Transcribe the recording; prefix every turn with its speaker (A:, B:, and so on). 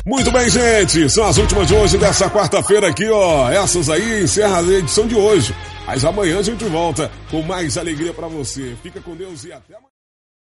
A: Muito bem, gente. São as últimas de hoje dessa quarta-feira aqui, ó. Essas aí encerram a edição de hoje. Mas amanhã a gente volta com mais alegria pra você. Fica com Deus e até amanhã.